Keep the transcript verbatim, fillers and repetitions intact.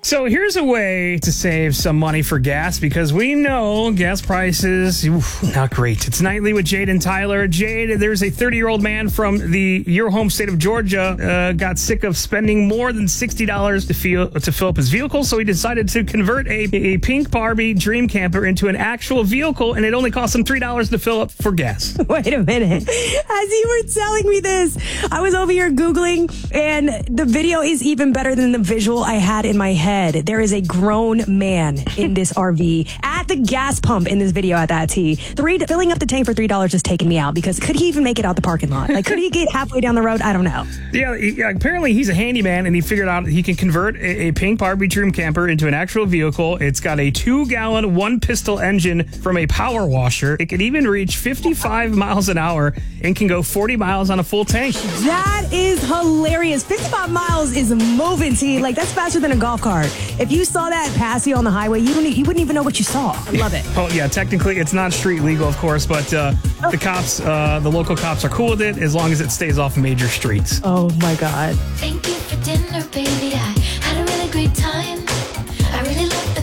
So here's a way to save some money for gas because we know gas prices, oof, not great. It's Nightly with Jade and Tyler. Jade, there's a thirty-year-old man from the your home state of Georgia, uh, got sick of spending more than sixty dollars to, feel, to fill up his vehicle, so he decided to convert a, a pink Barbie dream camper into an actual vehicle, and it only cost him three dollars to fill up for gas. Wait a minute. As you were telling me this, I was over here Googling, and the video is even better than the visual I had in my head. There is a grown man in this R V at the gas pump in this video at that T. Three, filling up the tank for three dollars is taking me out because could he even make it out the parking lot? Like, could he get halfway down the road? I don't know. Yeah, he, apparently he's a handyman, and he figured out he can convert a, a pink Barbie dream camper into an actual vehicle. It's got a two-gallon, one-piston engine from a power washer. It can even reach fifty-five miles an hour and can go forty miles on a full tank. That is hilarious. fifty-five miles is moving, T. Like, that's faster than a golf cart. If you saw that pass you on the highway, you wouldn't, you wouldn't even know what you saw. I love it. Oh, yeah, technically it's not street legal, of course, but uh, the cops, uh, the local cops are cool with it as long as it stays off major streets. Oh, my God. Thank you for dinner, baby. I had a really great time.